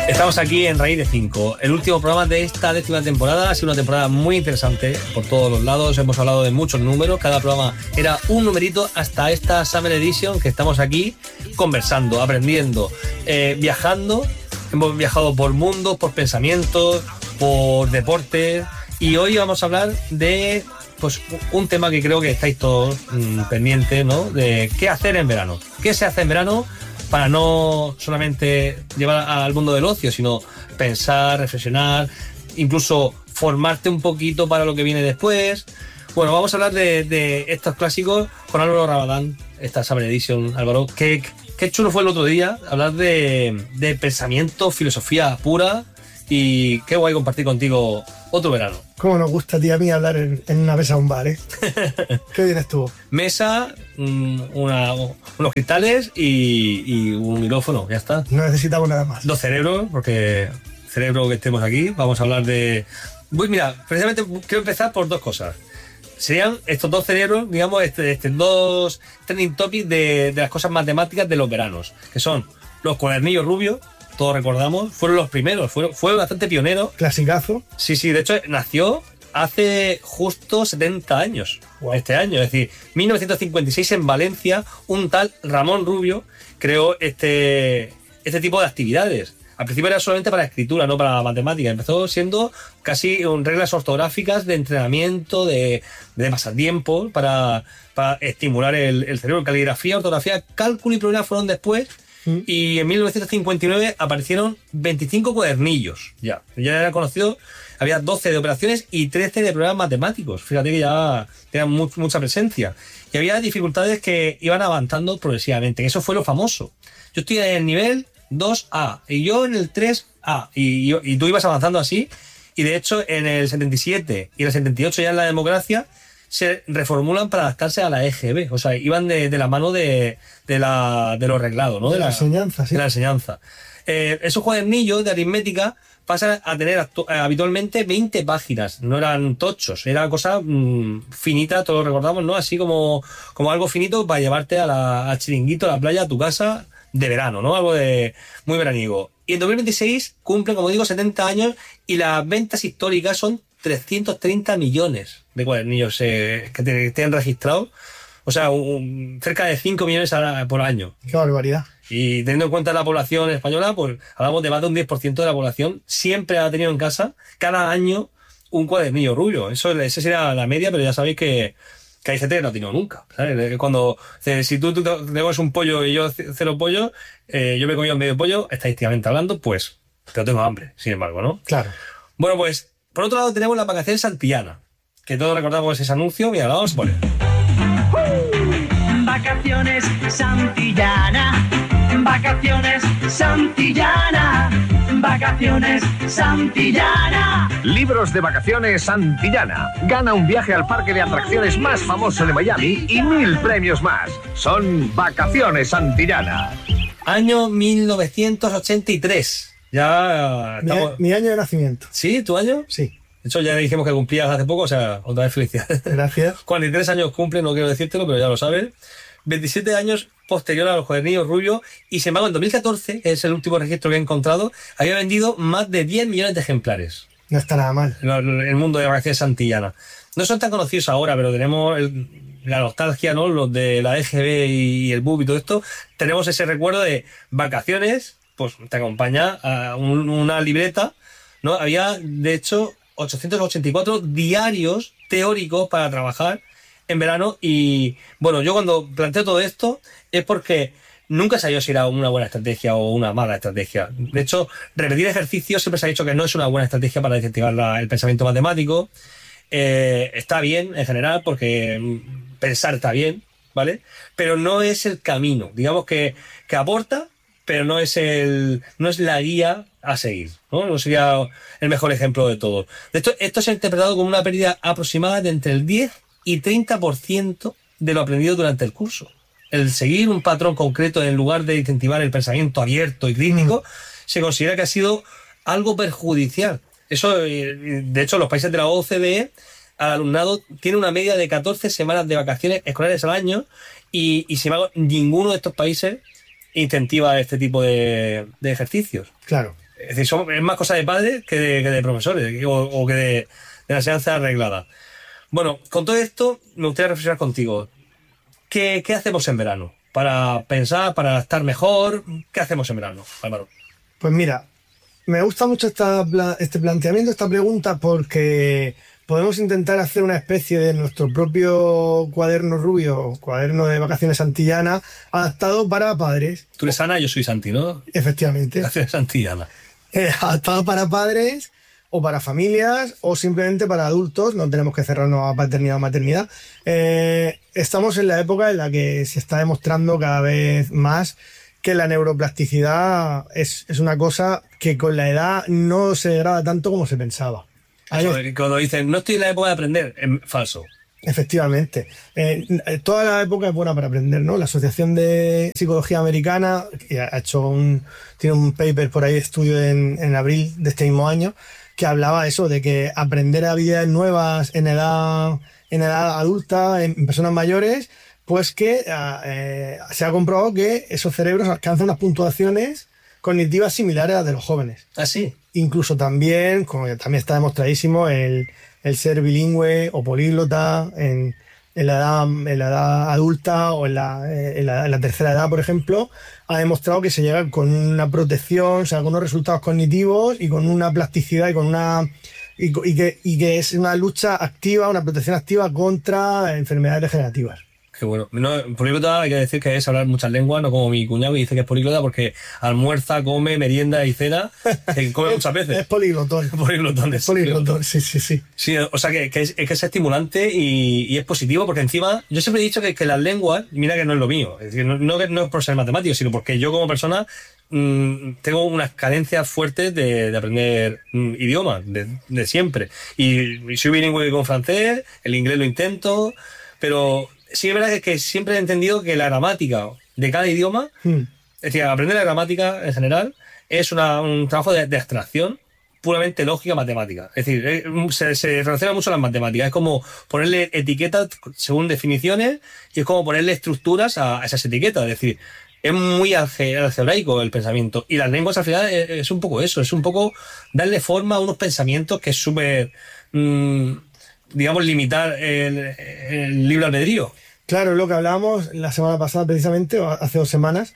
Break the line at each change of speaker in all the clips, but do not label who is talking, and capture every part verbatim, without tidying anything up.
Estamos aquí en Raíz de cinco, el último programa de esta décima temporada. Ha sido una temporada muy interesante por todos los lados. Hemos hablado de muchos números, cada programa era un numerito, hasta esta Summer Edition que estamos aquí conversando, aprendiendo, eh, viajando. Hemos viajado por mundos, por pensamientos, por deportes, y hoy vamos a hablar de pues un tema que creo que estáis todos mmm, pendientes, ¿no? De qué hacer en verano. ¿Qué se hace en verano para no solamente llevar al mundo del ocio, sino pensar, reflexionar, incluso formarte un poquito para lo que viene después? Bueno, vamos a hablar de, de estos clásicos con Álvaro Rabadán, esta Summer Edition. Álvaro, qué, qué chulo fue el otro día hablar de, de pensamiento, filosofía pura, y qué guay compartir contigo otro verano.
Cómo nos gusta a ti y a mí hablar en, en una mesa de un bar, ¿eh? Qué bien estuvo.
Mesa, una, unos cristales y, y un micrófono, ya está.
No necesitamos nada más.
Dos cerebros, porque cerebro que estemos aquí, vamos a hablar de... Pues mira, precisamente quiero empezar por dos cosas. Serían estos dos cerebros, digamos, este, este dos trending topics de, de las cosas matemáticas de los veranos, que son los cuadernillos rubios. Todos recordamos, fueron los primeros, fue, fue bastante pionero.
Clasicazo.
Sí, sí, de hecho nació hace justo setenta años, wow. Este año, es decir, mil novecientos cincuenta y seis en Valencia, un tal Ramón Rubio creó este, este tipo de actividades. Al principio era solamente para escritura, no para matemática. Empezó siendo casi un, reglas ortográficas de entrenamiento, de, de pasatiempo, para, para estimular el, el cerebro. Caligrafía, ortografía, cálculo y problemas fueron después. Y en mil novecientos cincuenta y nueve aparecieron veinticinco cuadernillos. Ya, ya era conocido, había doce de operaciones y trece de problemas matemáticos. Fíjate que ya tenían mu- mucha presencia. Y había dificultades que iban avanzando progresivamente. Eso fue lo famoso. Yo estoy en el nivel dos A y yo en el tres A. Y, y, y tú ibas avanzando así. Y de hecho en el setenta y siete y en el setenta y ocho ya en la democracia se reformulan para adaptarse a la E G B. O sea, iban de, de la mano de, de, la, de lo reglado, ¿no?
De, de la, la enseñanza, sí.
De la enseñanza. Eh, esos cuadernillos de aritmética pasan a tener actu- habitualmente veinte páginas. No eran tochos, era cosa mmm, finita, todos lo recordamos, ¿no? Así como, como algo finito para llevarte a la, al chiringuito, a la playa, a tu casa de verano, ¿no? Algo de muy veraniego. Y en dos mil veintiséis cumplen, como digo, setenta años y las ventas históricas son trescientos treinta millones de cuadernillos eh, que, te, que tienen registrados. O sea, un, cerca de cinco millones a, por año.
¡Qué barbaridad!
Y teniendo en cuenta la población española, pues hablamos de más de un diez por ciento de la población siempre ha tenido en casa cada año un cuadernillo rubio. Eso, esa sería la media, pero ya sabéis que, que hay gente que no ha tenido nunca, ¿sabes? Cuando, si tú, tú te comes un pollo y yo cero pollo, eh, yo me he comido medio pollo, estadísticamente hablando, pues pero tengo hambre, sin embargo, ¿no?
Claro.
Bueno, pues por otro lado tenemos las vacaciones Santillana, que todos recordamos ese anuncio. Mira, vamos a poner.
Vacaciones Santillana, vacaciones Santillana, vacaciones Santillana.
Libros de vacaciones Santillana. Gana un viaje al parque de atracciones más famoso de Miami y mil premios más. Son Vacaciones Santillana.
Año mil novecientos ochenta y tres. Ya estamos...
mi, mi año de nacimiento.
¿Sí? ¿Tu año?
Sí.
De hecho, ya dijimos que cumplías hace poco, o sea, otra vez felicidades.
Gracias.
cuarenta y tres años cumple, no quiero decírtelo, pero ya lo sabes. veintisiete años posterior a los cuadernillos rubios, y sin embargo en dos mil catorce, que es el último registro que he encontrado, había vendido más de diez millones de ejemplares.
No está nada mal.
El mundo de vacaciones Santillana. No son tan conocidos ahora, pero tenemos el, la nostalgia, ¿no? Los de la E G B y el B U B y todo esto. Tenemos ese recuerdo de vacaciones, pues te acompaña a un, una libreta, ¿no? Había, de hecho, ochocientos ochenta y cuatro diarios teóricos para trabajar en verano. Y bueno, yo cuando planteo todo esto es porque nunca sabía si era una buena estrategia o una mala estrategia. De hecho, repetir ejercicios siempre se ha dicho que no es una buena estrategia para incentivar la, el pensamiento matemático. Eh, está bien en general porque pensar está bien, ¿vale? Pero no es el camino. Digamos que, que aporta, pero no es el no es la guía a seguir, ¿no? No sería el mejor ejemplo de todo. De hecho, esto se ha interpretado como una pérdida aproximada de entre el diez y treinta por ciento de lo aprendido durante el curso. El seguir un patrón concreto en lugar de incentivar el pensamiento abierto y crítico, mm. se considera que ha sido algo perjudicial. Eso, de hecho, los países de la O C D E, al alumnado tiene una media de catorce semanas de vacaciones escolares al año y, y sin embargo, ninguno de estos países incentiva este tipo de, de ejercicios.
Claro.
Es decir, son, es más cosa de padres que de, que de profesores o, o que de, de la enseñanza arreglada. Bueno, con todo esto me gustaría reflexionar contigo. ¿Qué, qué hacemos en verano? Para pensar, para estar mejor, ¿qué hacemos en verano, Álvaro?
Pues mira, me gusta mucho esta, este planteamiento, esta pregunta, porque podemos intentar hacer una especie de nuestro propio cuaderno rubio, cuaderno de vacaciones santillanas, adaptado para padres.
Tú eres Ana, yo soy Santi, ¿no?
Efectivamente.
Vacaciones santillanas.
Eh, adaptado para padres o para familias o simplemente para adultos, no tenemos que cerrarnos a paternidad o maternidad. Eh, estamos en la época en la que se está demostrando cada vez más que la neuroplasticidad es, es una cosa que con la edad no se degrada tanto como se pensaba.
Eso, cuando dicen, no estoy en la época de aprender, es falso.
Efectivamente. Eh, toda la época es buena para aprender, ¿no? La Asociación de Psicología Americana que ha hecho un, tiene un paper por ahí, estudio en, en abril de este mismo año, que hablaba eso de que aprender habilidades nuevas en edad, en edad adulta, en personas mayores, pues que eh, se ha comprobado que esos cerebros alcanzan unas puntuaciones cognitivas similares a las de los jóvenes.
¿Ah, sí?
Incluso también, como también está demostradísimo, el, el ser bilingüe o políglota en, en, la edad, en la edad adulta o en la, en, la, en la tercera edad, por ejemplo, ha demostrado que se llega con una protección, o sea, con unos resultados cognitivos y con una plasticidad y con una... Y, y, que, y que es una lucha activa, una protección activa contra enfermedades degenerativas.
Qué bueno. No, políglota hay que decir que es hablar muchas lenguas, no como mi cuñado que dice que es políglota porque almuerza, come, merienda y cena, que come muchas veces.
Es poliglotón.
Poliglotón.
Es poliglotón, sí, sí, sí.
Sí, o sea que, que, es, que es estimulante y, y es positivo porque encima, yo siempre he dicho que, que las lenguas, mira que no es lo mío, es decir, no, no, no es por ser matemático, sino porque yo como persona mmm, tengo unas carencias fuertes de, de aprender mmm, idiomas, de, de siempre. Y, y soy bilingüe con francés, el inglés lo intento, pero... Sí, es verdad que, que siempre he entendido que la gramática de cada idioma, mm. es decir, aprender la gramática en general, es una, un trabajo de, de abstracción puramente lógica matemática. Es decir, se, se relaciona mucho a las matemáticas. Es como ponerle etiquetas según definiciones y es como ponerle estructuras a, a esas etiquetas. Es decir, es muy alge, algebraico el pensamiento. Y las lenguas al final es, es un poco eso, es un poco darle forma a unos pensamientos que es súper... Mmm, digamos, limitar el, el libre albedrío.
Claro, lo que hablábamos la semana pasada, precisamente, o hace dos semanas,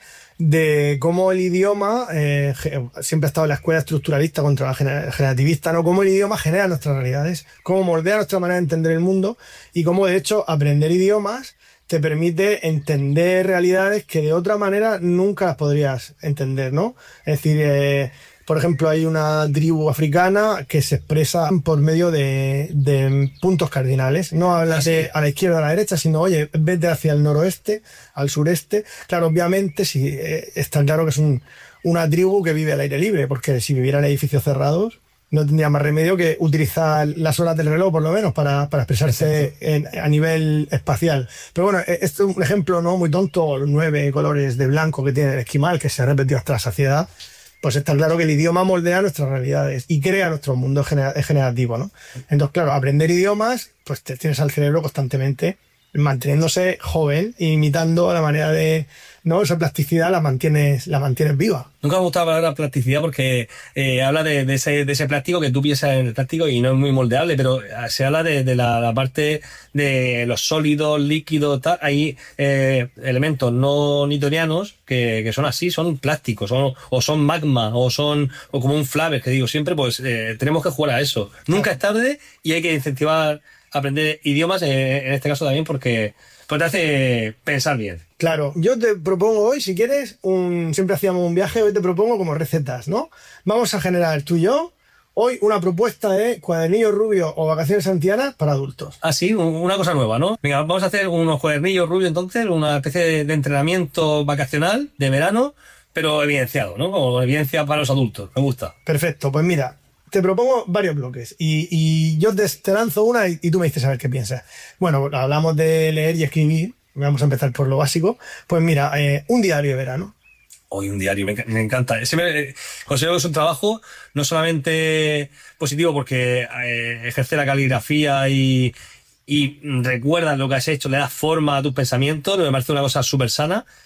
de cómo el idioma, eh, siempre ha estado en la escuela estructuralista contra la generativista, ¿no? Cómo el idioma genera nuestras realidades, cómo moldea nuestra manera de entender el mundo y cómo, de hecho, aprender idiomas te permite entender realidades que de otra manera nunca las podrías entender, ¿no? Es decir, eh, por ejemplo, hay una tribu africana que se expresa por medio de, de puntos cardinales. No hablas de a la izquierda o a la derecha, sino, oye, vete hacia el noroeste, al sureste. Claro, obviamente, sí, eh, está claro que es un, una tribu que vive al aire libre, porque si viviera en edificios cerrados, no tendría más remedio que utilizar las horas del reloj, por lo menos, para, para expresarse en, a nivel espacial. Pero bueno, esto es un ejemplo no muy tonto, los nueve colores de blanco que tiene el esquimal, que se ha repetido hasta la saciedad. Pues está claro que el idioma moldea nuestras realidades y crea nuestro mundo generativo, ¿no? Entonces, claro, aprender idiomas, pues te tienes al cerebro constantemente manteniéndose joven e imitando la manera de... ¿no? Esa plasticidad la mantienes, la mantienes viva.
Nunca me gusta la palabra plasticidad porque eh, habla de, de, ese, de ese plástico que tú piensas en el plástico y no es muy moldeable, pero se habla de, de la, la parte de los sólidos, líquidos, tal. Hay eh, elementos no newtonianos que, que son así, son plásticos, son, o son magma, o son o como un flaver, que digo siempre, pues eh, tenemos que jugar a eso. Nunca es tarde y hay que incentivar a aprender idiomas, eh, en este caso también, porque... pues te hace pensar bien.
Claro, yo te propongo hoy, si quieres, un siempre hacíamos un viaje, hoy te propongo como recetas, ¿no? Vamos a generar tú y yo hoy una propuesta de cuadernillos rubios o vacaciones santillanas para adultos.
Ah, sí, una cosa nueva, ¿no? Venga, vamos a hacer unos cuadernillos rubios entonces, una especie de, de entrenamiento vacacional de verano, pero evidenciado, ¿no? Como evidencia para los adultos, me gusta.
Perfecto, pues mira, te propongo varios bloques y, y yo te, te lanzo una y, y tú me dices a ver qué piensas. Bueno, hablamos de leer y escribir, vamos a empezar por lo básico. Pues mira, eh, un diario de verano.
Hoy un diario, me, me encanta. Siempre considero que es un trabajo no solamente positivo porque eh, ejerce la caligrafía y, y recuerdas lo que has hecho, le das forma a tus pensamientos, me parece una cosa súper sana,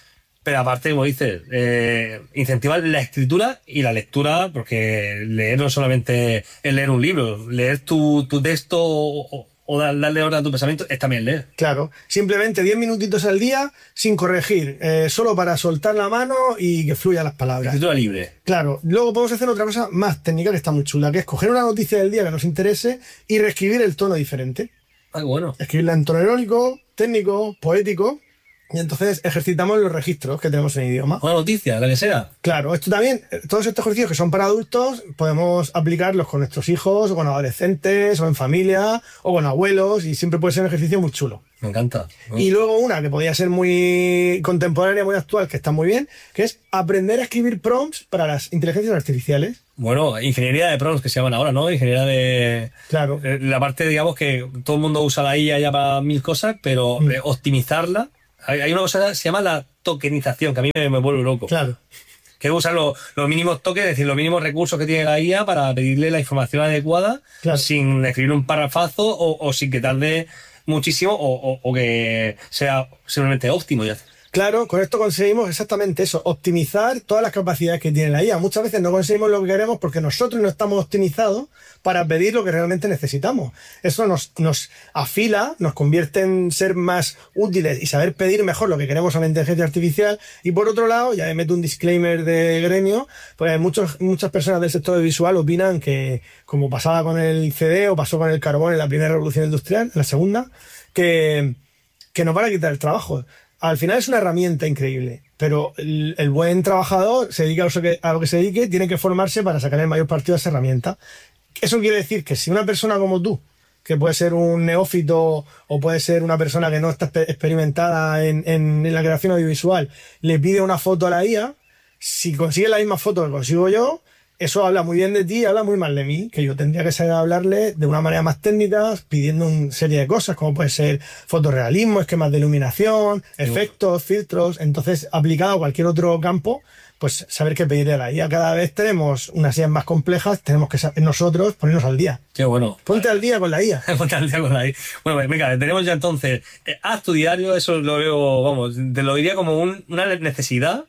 Pero aparte, como dices, eh, incentivar la escritura y la lectura, porque leer no solamente es leer un libro, leer tu, tu texto o, o darle orden a tu pensamiento es también leer.
Claro, simplemente diez minutitos al día sin corregir, eh, solo para soltar la mano y que fluyan las palabras.
Escritura libre.
Claro, luego podemos hacer otra cosa más técnica que está muy chula, que es coger una noticia del día que nos interese y reescribir el tono diferente.
Ah, bueno.
Escribirla en tono irónico, técnico, poético, y entonces ejercitamos los registros que tenemos en el idioma.
Una noticia, la que sea.
Claro, esto también, todos estos ejercicios que son para adultos, podemos aplicarlos con nuestros hijos, o con adolescentes, o en familia, o con abuelos, y siempre puede ser un ejercicio muy chulo.
Me encanta.
Y luego una que podría ser muy contemporánea, muy actual, que está muy bien, que es aprender a escribir prompts para las inteligencias artificiales.
Bueno, ingeniería de prompts que se llaman ahora, ¿no? Ingeniería de...
Claro.
eh, La parte, digamos, que todo el mundo usa la I A ya para mil cosas, pero
Mm.
eh, optimizarla... Hay hay una cosa que se llama la tokenización, que a mí me, me vuelve loco.
Claro.
Que usan los, los mínimos tokens, es decir, los mínimos recursos que tiene la I A para pedirle la información adecuada,
Claro.
sin escribir un parrafazo o, o sin que tarde muchísimo o, o, o que sea simplemente óptimo. Ya.
Claro, con esto conseguimos exactamente eso, optimizar todas las capacidades que tiene la I A. Muchas veces no conseguimos lo que queremos porque nosotros no estamos optimizados para pedir lo que realmente necesitamos. Eso nos, nos afila, nos convierte en ser más útiles y saber pedir mejor lo que queremos a la inteligencia artificial. Y por otro lado, ya me meto un disclaimer de gremio, pues muchos, muchas personas del sector visual opinan que, como pasaba con el C D o pasó con el carbón en la primera revolución industrial, en la segunda, que, que nos van a quitar el trabajo. Al final es una herramienta increíble, pero el, el buen trabajador, se dedica a lo, que, a lo que se dedique, tiene que formarse para sacar el mayor partido de esa herramienta. Eso quiere decir que si una persona como tú, que puede ser un neófito o puede ser una persona que no está experimentada en, en, en la creación audiovisual, le pide una foto a la I A, si consigue la misma foto que consigo yo, eso habla muy bien de ti y habla muy mal de mí, que yo tendría que saber hablarle de una manera más técnica, pidiendo una serie de cosas, como puede ser fotorrealismo, esquemas de iluminación, efectos, filtros. Entonces, aplicado a cualquier otro campo, pues saber qué pedirle a la I A. Cada vez tenemos unas I As más complejas, tenemos que saber nosotros ponernos al día.
Qué bueno.
Ponte al día con la I A.
Ponte al día con la I A. Bueno, venga, tenemos ya entonces, eh, haz tu diario, eso lo veo, vamos, te lo diría como un, una necesidad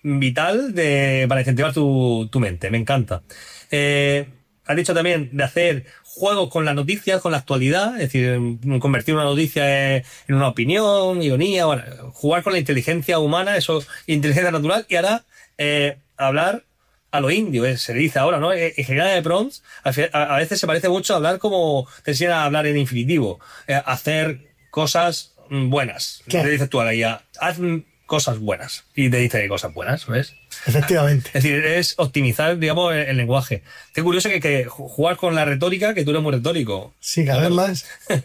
vital de, para incentivar tu, tu mente. Me encanta. Eh, has dicho también de hacer juegos con las noticias, con la actualidad, es decir, convertir una noticia en una opinión, ironía, bueno, jugar con la inteligencia humana, eso, inteligencia natural, y ahora eh, hablar a lo indio, eh, se dice ahora, ¿no? En general de prompts, a, a veces se parece mucho a hablar como te enseñan a hablar en infinitivo, eh, hacer cosas buenas.
¿Qué?
Le dices tú a la I A, haz cosas buenas. Y te dice cosas buenas, ¿ves?
Efectivamente.
Es decir, es optimizar, digamos, el, el lenguaje. Qué curioso que, que jugar con la retórica, que tú eres muy retórico.
Sí, cada vez más.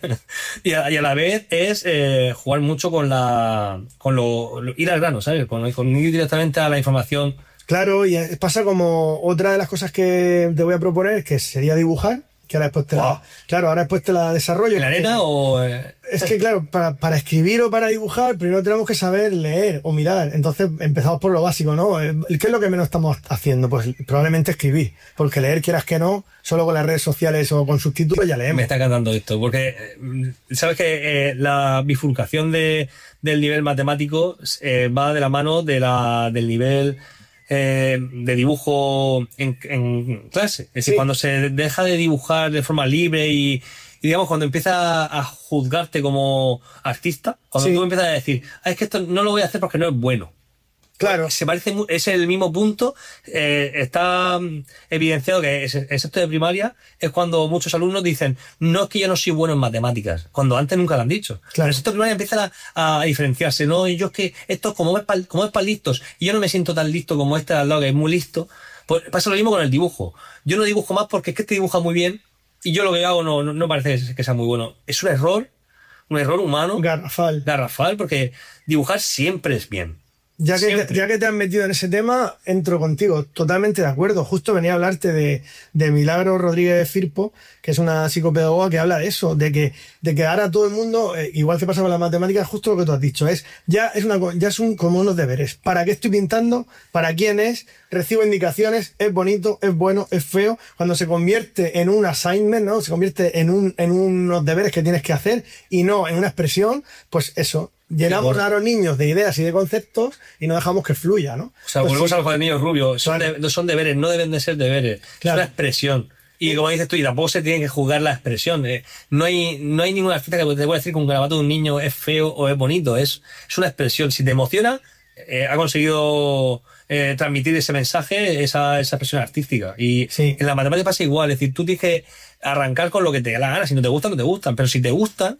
y, a, y a la vez es eh, jugar mucho con la con lo, lo ir al grano, ¿sabes? Con, con ir directamente a la información.
Claro, y pasa como otra de las cosas que te voy a proponer, que sería dibujar, que ahora después te
Wow.
la, claro, ahora después te la desarrollo.
¿En la arena o...? Eh?
Es que, claro, para, para escribir o para dibujar, primero tenemos que saber leer o mirar. Entonces, empezamos por lo básico, ¿no? ¿Qué es lo que menos estamos haciendo? Pues probablemente escribir. Porque leer, quieras que no, solo con las redes sociales o con subtítulos ya leemos.
Me está encantando esto, porque eh, sabes que eh, la bifurcación de, del nivel matemático eh, va de la mano de la, del nivel eh, de dibujo en, en clase. Es decir,
Sí.
cuando se deja de dibujar de forma libre y, y digamos, cuando empieza a juzgarte como artista, cuando
Sí.
tú empiezas a decir, ah, es que esto no lo voy a hacer porque no es bueno.
Claro.
Se parece, mu- es el mismo punto, eh, está mm, evidenciado que es- en sexto de primaria es cuando muchos alumnos dicen, no es que yo no soy bueno en matemáticas, cuando antes nunca lo han dicho. Pero en sexto de primaria empiezan a, a diferenciarse, no, y yo es que esto es como es para como es para listos, y yo no me siento tan listo como este de al lado que es muy listo. Pues pasa lo mismo con el dibujo. Yo no dibujo más porque es que este dibuja muy bien, y yo lo que hago no, no, no parece que sea muy bueno. Es un error, un error humano,
Garrafal.
garrafal, porque dibujar siempre es bien.
Ya que,
Siempre.
te, ya que te has metido en ese tema, entro contigo, totalmente de acuerdo. Justo venía a hablarte de, de Milagro Rodríguez Firpo, que es una psicopedagoga que habla de eso, de que, de que ahora todo el mundo, eh, igual que pasa con las matemáticas, justo lo que tú has dicho, es ya es una co- ya es un, como unos deberes. ¿Para qué estoy pintando? ¿Para quién es? Recibo indicaciones, es bonito, es bueno, es feo. Cuando se convierte en un assignment, ¿no? Se convierte en un, en unos deberes que tienes que hacer y no en una expresión, pues eso. Llenamos
bueno.
a los niños de ideas y de conceptos y no dejamos que fluya, ¿no?
O sea,
Pues
volvemos
sí,
a los cuadernillos rubios. Son,
Claro.
de- son deberes, no deben de ser deberes.
Claro.
Es una expresión. Y como dices tú, y tampoco se tiene que juzgar la expresión. eh. No hay no hay ninguna artista que te pueda decir que un garabato de un niño es feo o es bonito. Es, es una expresión. Si te emociona, eh, ha conseguido eh, transmitir ese mensaje, esa, esa expresión artística. Y
Sí.
en la matemática pasa igual. Es decir, tú tienes que arrancar con lo que te da la gana. Si no te gustan, no te gustan. Pero si te gustan,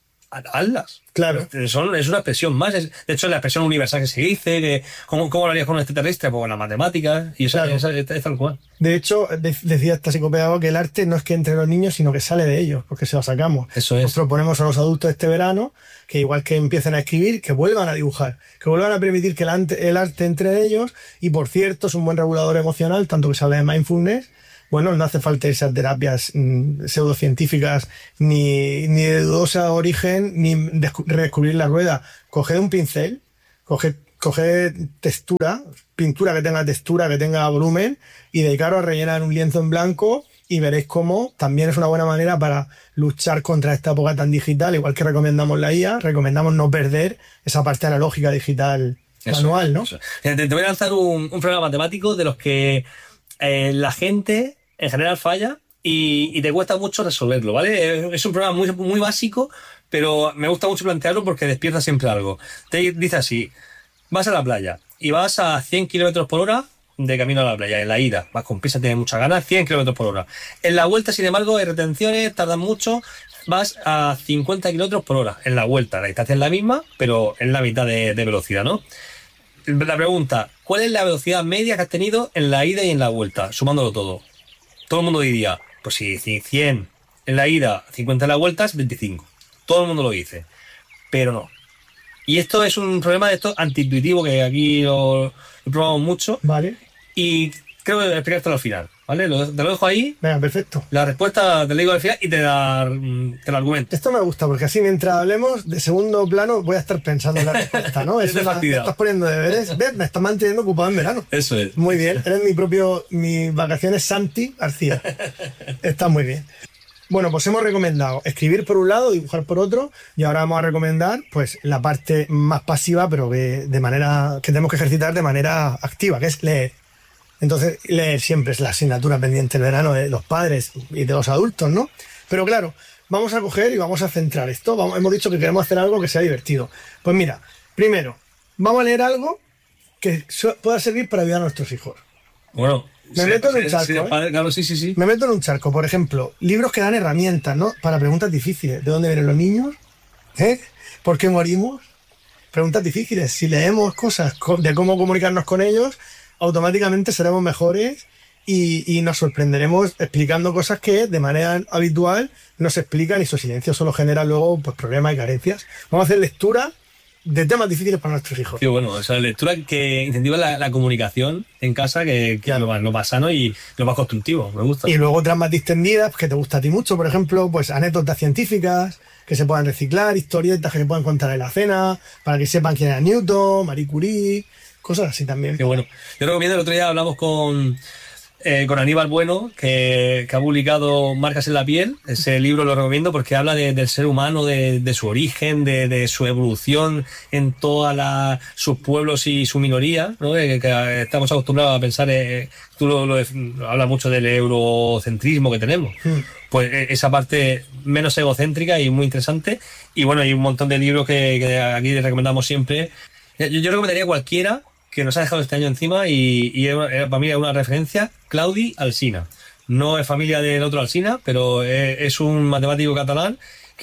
hazlas.
Claro.
Son, es una expresión más. Es, de hecho, es la expresión universal que se dice. Que, ¿cómo, ¿Cómo lo harías con un extraterrestre? Pues con las matemáticas. Y eso,
Claro.
esa- esa- es tal cual.
De hecho, de- decía esta psicopedagoga que el arte no es que entre los niños, sino que sale de ellos, porque se lo sacamos.
Eso es.
Nosotros ponemos a los adultos este verano que igual que empiecen a escribir, que vuelvan a dibujar, que vuelvan a permitir que el arte, el arte entre ellos. Y por cierto, es un buen regulador emocional, tanto que se habla de mindfulness. Bueno, no hace falta esas terapias mm, pseudocientíficas ni, ni de dudosa origen, ni descu- redescubrir la rueda. Coged un pincel, coged, coged textura, pintura que tenga textura, que tenga volumen, y dedicaros a rellenar un lienzo en blanco y veréis cómo también es una buena manera para luchar contra esta época tan digital. Igual que recomendamos la I A, recomendamos no perder esa parte analógica digital
Eso,
manual, ¿no?
eso. Fíjate, te voy a lanzar un, un problema matemático de los que eh, la gente en general falla y, y te cuesta mucho resolverlo, ¿vale? Es un problema muy, muy básico, pero me gusta mucho plantearlo porque despierta siempre algo. Te dice así, vas a la playa y vas a cien kilómetros por hora de camino a la playa, en la ida, vas con prisa, tienes muchas ganas, cien kilómetros por hora. En la vuelta, sin embargo, hay retenciones, tardan mucho, vas a cincuenta kilómetros por hora en la vuelta. La distancia es la misma, pero es la mitad de, de velocidad, ¿no? La pregunta, ¿cuál es la velocidad media que has tenido en la ida y en la vuelta, sumándolo todo? Todo el mundo diría, pues si cien en la ida, cincuenta en la vuelta, es veinticinco. Todo el mundo lo dice, pero no. Y esto es un problema de esto antiintuitivo, que aquí lo, lo probamos mucho,
Vale.
y creo que explicártelo al final, ¿vale? Lo, te lo dejo ahí,
Venga, perfecto.
la respuesta te la digo al final y te la, te la argumento.
Esto me gusta porque así mientras hablemos de segundo plano voy a estar pensando en la respuesta, ¿no?
Te
Es una-
fastidiado.
te estás poniendo deberes. ¿Ves? Me estás manteniendo ocupado en verano.
Eso es.
Muy bien. Eres mi propio, mis vacaciones Santi García. Está muy bien. Bueno, pues hemos recomendado escribir por un lado, dibujar por otro, y ahora vamos a recomendar pues la parte más pasiva, pero que de manera que tenemos que ejercitar de manera activa, que es leer. Entonces, leer siempre es la asignatura pendiente del verano de los padres y de los adultos, ¿no? Pero claro, vamos a coger y vamos a centrar esto. Vamos, hemos dicho que queremos hacer algo que sea divertido. Pues mira, primero, vamos a leer algo que su- pueda servir para ayudar a nuestros hijos.
Bueno,
Me meto en un charco,
sí,
¿eh?
padre, claro, sí, sí, sí.
Me meto en un charco, por ejemplo, libros que dan herramientas, ¿no? Para preguntas difíciles. ¿De dónde vienen los niños? ¿Eh? ¿Por qué morimos? Preguntas difíciles. Si leemos cosas co- de cómo comunicarnos con ellos, automáticamente seremos mejores y, y nos sorprenderemos explicando cosas que de manera habitual no se explican y su silencio solo genera luego pues, problemas y carencias. Vamos a hacer lectura de temas difíciles para nuestros hijos.
Tío, bueno, esa lectura que incentiva la, la comunicación en casa, que, que es lo más, lo más sano y lo más constructivo. Me gusta.
Y luego otras más distendidas, que te gusta a ti mucho, por ejemplo, pues anécdotas científicas que se puedan reciclar, historietas que se puedan contar en la cena, para que sepan quién era Newton, Marie Curie, cosas así también.
Qué bueno. Yo recomiendo, el otro día hablamos con, eh, con Aníbal Bueno, que, que ha publicado Marcas en la piel. Ese libro lo recomiendo porque habla de- del ser humano, de, de su origen, de, de su evolución en todos sus pueblos y su minoría, ¿no? Que, que estamos acostumbrados a pensar, eh, tú lo, lo, lo hablas mucho del eurocentrismo que tenemos.
Mm.
Pues eh, esa parte menos egocéntrica y muy interesante. Y bueno, hay un montón de libros que, que aquí recomendamos siempre. Yo, yo recomendaría a cualquiera que nos ha dejado este año encima y, y es una- es para mí es una referencia, Claudi Alsina. No es familia del otro Alsina, pero es, es un matemático catalán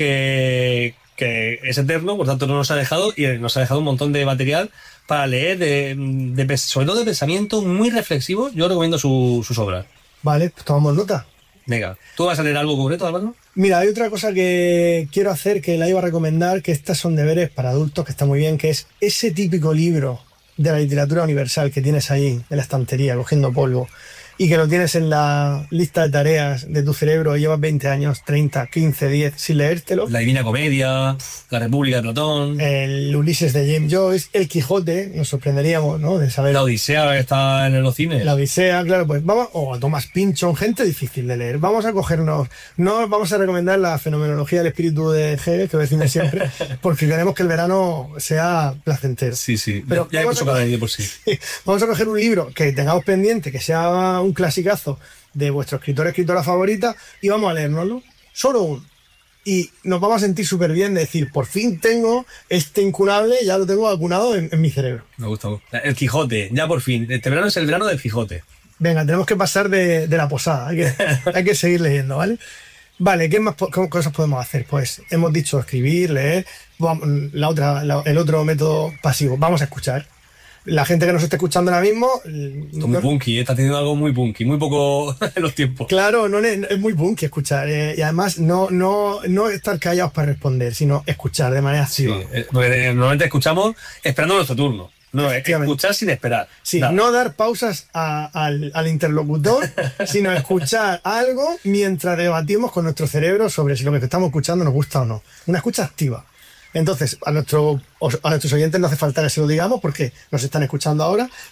que, que es eterno, por tanto no nos ha dejado y nos ha dejado un montón de material para leer, de, de pens- sobre todo de pensamiento muy reflexivo. Yo recomiendo su- sus obras.
Vale, pues tomamos nota.
Venga, ¿tú vas a leer algo concreto, Álvaro?
Mira, hay otra cosa que quiero hacer, que la iba a recomendar, que estas son deberes para adultos, que está muy bien, que es ese típico libro de la literatura universal que tienes ahí en la estantería, cogiendo polvo, y que lo tienes en la lista de tareas de tu cerebro y llevas veinte años, treinta, quince, diez sin leértelo.
La Divina Comedia, La República de Platón,
El Ulises de James Joyce, El Quijote, nos sorprenderíamos, ¿no? De saber.
La Odisea que está en los cines.
La Odisea, claro, pues vamos, o a Thomas Pynchon, gente difícil de leer. Vamos a cogernos, no vamos a recomendar la fenomenología del espíritu de Hegel, que decimos siempre, porque queremos que el verano sea placentero.
Sí, sí,
Pero
ya hay
vamos
mucho
a-
cada día por sí.
Vamos a coger un libro que tengamos pendiente, que sea un clasicazo de vuestro escritor o escritora favorita, y vamos a leérnoslo, solo uno. Y nos vamos a sentir súper bien de decir, por fin tengo este incunable, ya lo tengo vacunado en, en mi cerebro.
Me gusta. me gusta. El Quijote, ya por fin. Este verano es el verano del Quijote.
Venga, tenemos que pasar de, de la posada, hay que, hay que seguir leyendo, ¿vale? Vale, ¿qué más po- qué cosas podemos hacer? Pues hemos dicho escribir, leer, vamos, la otra, la- el otro método pasivo, vamos a escuchar. La gente que nos esté escuchando ahora mismo,
Esto es muy
no-
punky, ¿eh? Está teniendo algo muy punky, muy poco en los tiempos.
claro, no le- es muy punky escuchar, eh, y además no, no, no estar callados para responder, sino escuchar de manera
Sí,
activa.
eh, porque eh, normalmente escuchamos esperando nuestro turno. No, es
Efectivamente.
escuchar sin esperar.
Sí,
Nada.
no dar pausas a- al, al interlocutor, sino escuchar algo mientras debatimos con nuestro cerebro sobre si lo que estamos escuchando nos gusta o no. Una escucha activa. Entonces, a, nuestro, a nuestros oyentes no hace falta que se lo digamos porque nos están escuchando ahora,